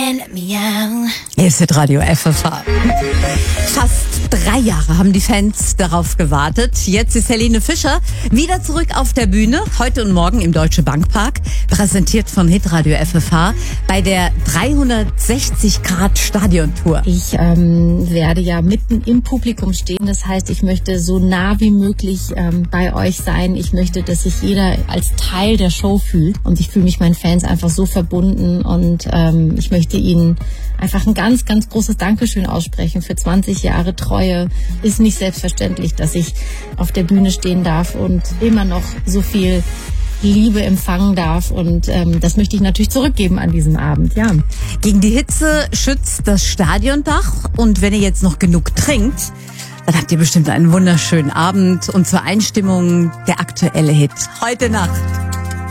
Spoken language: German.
let me out. Hier ist das Radio FFH. Fast 3 Jahre haben die Fans darauf gewartet. Jetzt ist Helene Fischer wieder zurück auf der Bühne. Heute und morgen im Deutsche Bankpark. Präsentiert von Hitradio FFH bei der 360-Grad-Stadion-Tour. Ich werde ja mitten im Publikum stehen. Das heißt, ich möchte so nah wie möglich bei euch sein. Ich möchte, dass sich jeder als Teil der Show fühlt. Und ich fühle mich meinen Fans einfach so verbunden. Und ich möchte ihnen einfach ein ganz, ganz großes Dankeschön aussprechen für 20 Jahre Treue. Ist nicht selbstverständlich, dass ich auf der Bühne stehen darf und immer noch so viel Liebe empfangen darf. Und das möchte ich natürlich zurückgeben an diesem Abend, ja. Gegen die Hitze schützt das Stadiondach. Und wenn ihr jetzt noch genug trinkt, dann habt ihr bestimmt einen wunderschönen Abend. Und zur Einstimmung der aktuelle Hit. Heute Nacht.